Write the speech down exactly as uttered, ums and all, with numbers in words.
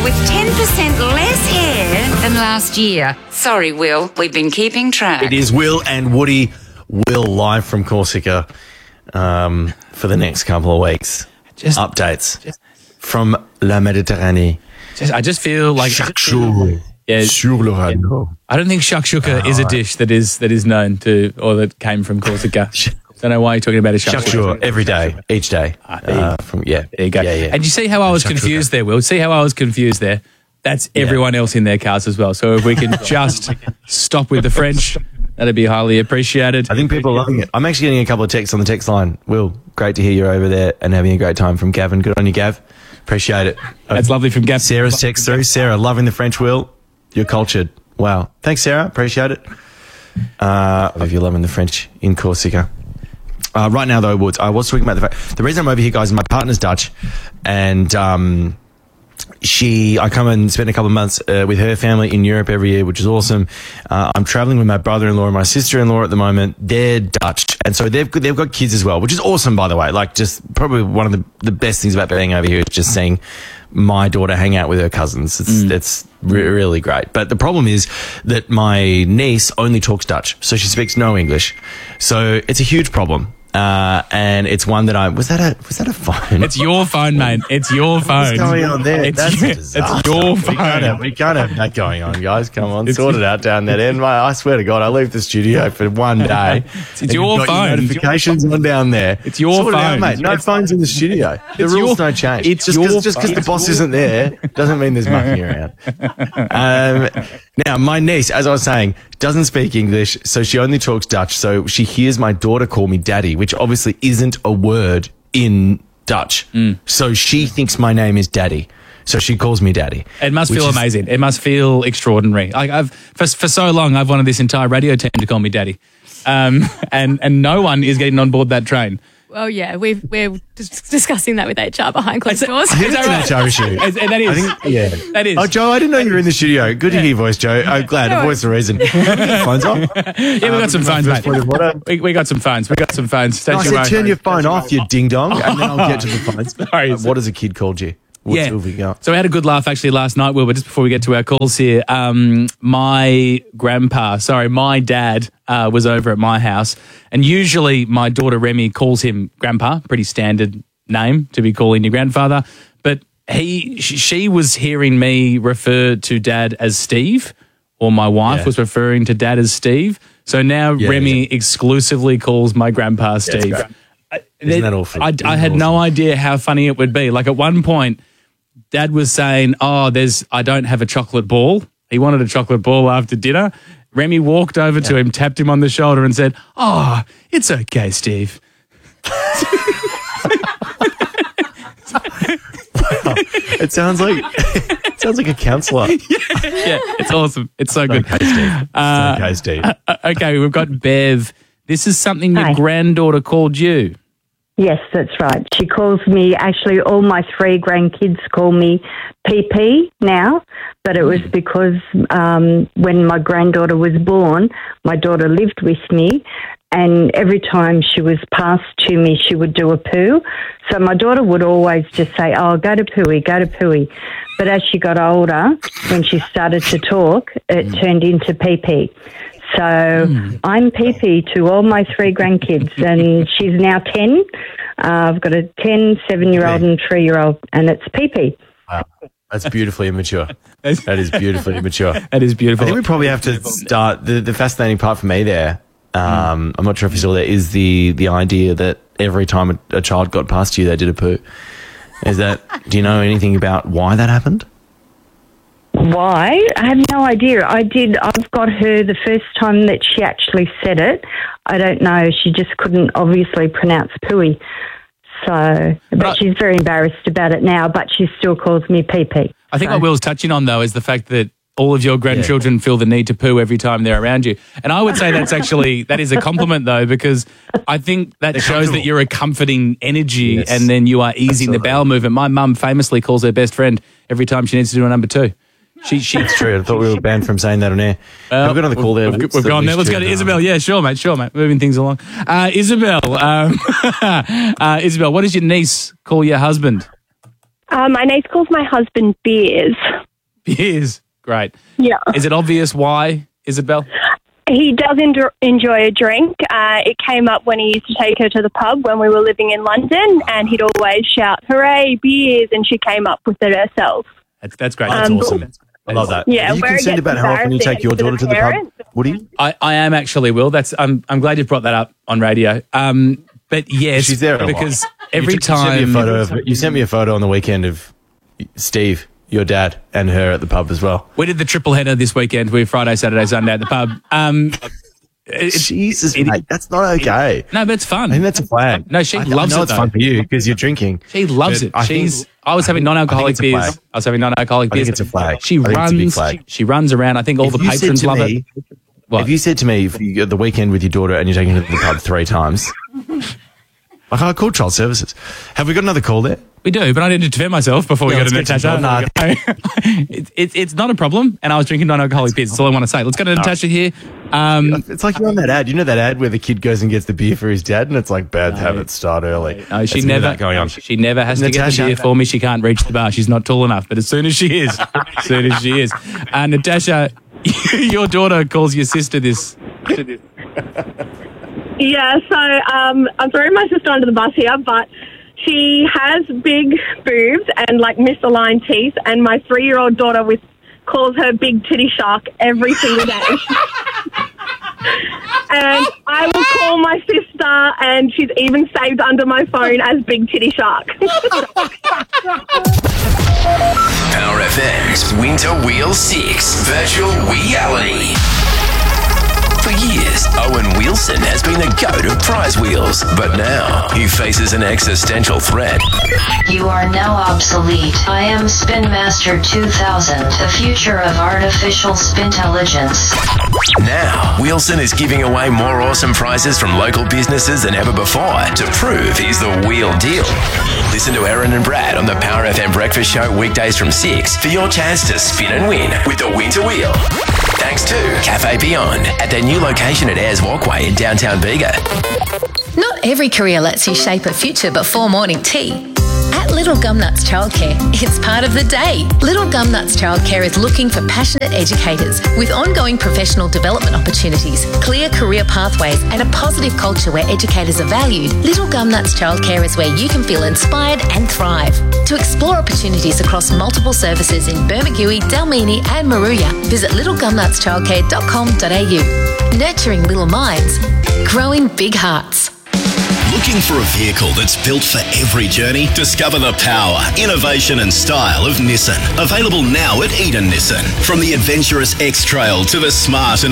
with ten percent less hair than last year. Sorry, Will, we've been keeping track. It is Will and Woody. Will live from Corsica um, for the next couple of weeks. Just, Updates just, from La Méditerranée. Just, I just feel like... Chaque jour yeah, sur le radio. I don't think shakshuka oh, is a dish that is that is known to or that came from Corsica. Don't know why you're talking about a shakshuka. Shakshuka every day, each day. Ah, there, you, uh, from, yeah. there you go. Yeah, yeah. And you see how I was shakshuka. confused there, Will? See how I was confused there? That's everyone yeah. else in their cars as well. So if we can just stop with the French, that'd be highly appreciated. I think people are loving it. I'm actually getting a couple of texts on the text line. Will, great to hear you're over there and having a great time from Gavin. Good on you, Gav. Appreciate it. That's uh, lovely from Gav. Sarah's text through. Sarah, loving the French, Will. You're cultured. Wow. Thanks, Sarah. Appreciate it. Uh, if you're loving the French in Corsica. Uh, right now, though, Woods, I was talking about the fact, the reason I'm over here, guys, is my partner's Dutch, and um, she, I come and spend a couple of months uh, with her family in Europe every year, which is awesome. Uh, I'm traveling with my brother-in-law and my sister-in-law at the moment. They're Dutch, and so they've they've got kids as well, which is awesome, by the way. Like, just probably one of the, the best things about being over here is just seeing my daughter hang out with her cousins. It's, mm. it's re- really great. But the problem is that my niece only talks Dutch, so she speaks no English. So it's a huge problem. Uh, and it's one that I was that a was that a phone? It's your phone, mate. It's your phone. What's going on there? It's, That's your, a disaster. It's your phone. We can't, have, we can't have that going on, guys. Come on, it's sort it out down that end. I swear to God, I leave the studio for one day. It's, it's your phone. Your notifications on down there. It's your sort phone, it out, mate. No it's, phones in the studio. The rules your, don't change. It's just your just because the boss isn't there doesn't mean there's mucking around. Um, now, my niece, as I was saying, doesn't speak English, so she only talks Dutch. So she hears my daughter call me daddy, which obviously isn't a word in Dutch. Mm. So she thinks my name is daddy. So she calls me daddy. It must feel is, amazing. It must feel extraordinary. Like I've for, for so long, I've wanted this entire radio team to call me daddy, um, and and no one is getting on board that train. Well, yeah, we've, we're dis- discussing that with H R behind closed doors. I think it's an H R issue. Is, that is. I think, yeah. That is. Oh, Joe, I didn't know you were in the studio. Good yeah. to hear your voice, Joe. I'm glad. A voice of reason. Phones on? Yeah, we got um, some phones, mate. We, we got some phones. We got some phones. Don't no, you I said worry. turn your phone off, you ding-dong, and then I'll get to the phones. Sorry. Uh, what has a kid called you? What's yeah. we got? So we had a good laugh actually last night, Will, but just before we get to our calls here, um, my grandpa, sorry, my dad uh, was over at my house, and usually my daughter Remy calls him grandpa, pretty standard name to be calling your grandfather, but he, she, she was hearing me refer to dad as Steve, or my wife yeah. was referring to dad as Steve, so now yeah, Remy yeah. exclusively calls my grandpa Steve. Yeah, Isn't that awful? I, Isn't I had awesome? no idea how funny it would be. Like at one point, Dad was saying, oh, there's, I don't have a chocolate ball. He wanted a chocolate ball after dinner. Remy walked over yeah. to him, tapped him on the shoulder and said, oh, it's okay, Steve. Wow. It sounds like it sounds like a counsellor. Yeah, yeah, it's awesome. It's so good. Okay, Steve. Uh, okay, Steve. Uh, okay, we've got Bev. This is something Hi. your granddaughter called you. Yes, that's right. She calls me, actually all my three grandkids call me P P now, but it was because um, when my granddaughter was born, my daughter lived with me, and every time she was passed to me, she would do a poo. So my daughter would always just say, oh, go to pooey, go to pooey. But as she got older, when she started to talk, it mm. turned into P P. So mm. I'm P P to all my three grandkids, and she's now ten. Uh, I've got a ten, seven-year-old and three-year-old, and it's P P. Wow. That's beautifully immature. That is beautifully immature. That is beautiful. I think we probably have to start, the, the fascinating part for me there, um, mm. I'm not sure if you saw that, is the, the idea that every time a, a child got past you, they did a poo. Is that, do you know anything about why that happened? Why? I have no idea. I did. I've got her the first time that she actually said it. I don't know. She just couldn't obviously pronounce pooey. So, but, but she's very embarrassed about it now, but she still calls me P P. I think so. what Will's touching on, though, is the fact that all of your grandchildren yeah. feel the need to poo every time they're around you. And I would say that's actually, that is a compliment, though, because I think that they're shows that you're a comforting energy yes. and then you are easing Absolutely. the bowel movement. My mum famously calls her best friend every time she needs to do a number two. She, she, That's true. I thought we were banned from saying that on air. Uh, we've got on the call there. We've, we've, we've gone there. Let's go to Isabel. Yeah, sure, mate. Sure, mate. Moving things along. Uh, Isabel, um, uh, Isabel, what does your niece call your husband? Uh, my niece calls my husband Beers. Beers. Great. Yeah. Is it obvious why, Isabel? He does en- enjoy a drink. Uh, it came up when he used to take her to the pub when we were living in London, and he'd always shout, "Hooray, beers!" and she came up with it herself. That's, that's great. That's Um, awesome. I love that. Yeah, Are you where it concerned gets about how often you take your daughter to the pub, embarrassing Woody? I, I am actually, Will. That's I'm I'm glad you brought that up on radio. Um, but yes, She's there a lot. because every you took- you sent me a time photo of, you sent me a photo on the weekend of Steve, your dad, and her at the pub as well. we did the triple header this weekend. We Friday, Saturday, Sunday at the pub. Um, it- Jesus, it- mate, that's not okay. no, but it's fun. I think that's a flag. No, she I, loves I know it, it's though. fun for you because you're drinking. She loves But it. I think- She's. I was having non-alcoholic it's a beers. flag. I was having non-alcoholic I think beers. it's a flag. She I think it's a big runs. flag. She runs around. I think all If the you said patrons to love me- it. What? If you said to me, if you go the weekend with your daughter and you're taking her to the pub three times, like I called child services. Have we got another call there? We do, but I need to defend myself before we Yeah, go to let's get to Natasha. it, it, it's not a problem, and I was drinking non-alcoholic beers. That's all I want to say. Let's go to Natasha here. Um, It's like you're on that ad. You know that ad where the kid goes and gets the beer for his dad, and it's like bad habits start early. no, she That's never that going on. She never has to get Natasha. the beer for me. She can't reach the bar. She's not tall enough. But as soon as she is, as soon as she is, uh, Natasha, your daughter calls your sister this. Yeah, so um, I'm throwing my sister under the bus here, but she has big boobs and like misaligned teeth, and my three-year-old daughter with calls her Big Titty Shark every single day. And I will call my sister, and she's even saved under my phone as Big Titty Shark. Power F M's Winter Wheel six Virtual Reality. For years, Owen Wilson has been the goat of prize wheels, but now he faces an existential threat. You are now obsolete. I am Spin Master two thousand, the future of artificial spintelligence. Now, Wilson is giving away more awesome prizes from local businesses than ever before to prove he's the wheel deal. Listen to Aaron and Brad on the Power F M Breakfast Show weekdays from six for your chance to spin and win with the Winter Wheel. Thanks to Cafe Beyond at their new location at Ayers Walkway in downtown Bega. Not every career lets you shape a future before morning tea. At Little Gumnuts Childcare, it's part of the day. Little Gumnuts Childcare is looking for passionate educators with ongoing professional development opportunities, clear career pathways, and a positive culture where educators are valued. Little Gumnuts Childcare is where you can feel inspired and thrive. To explore opportunities across multiple services in Bermagui, Dalmini, and Maruya, visit little gumnuts childcare dot com dot a u. Nurturing little minds, growing big hearts. Looking for a vehicle that's built for every journey? Discover the power, innovation and style of Nissan. Available now at Eden Nissan. From the adventurous X-Trail to the smart and